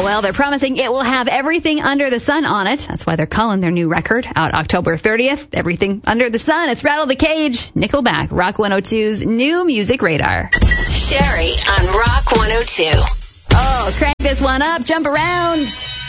Well, they're promising it will have everything under the sun on it. That's why they're calling their new record out October 30th. Everything under the sun. It's Rattle the Cage. Nickelback, Rock 102's new music radar. Sherry on Rock 102. Oh, crank this one up. Jump around.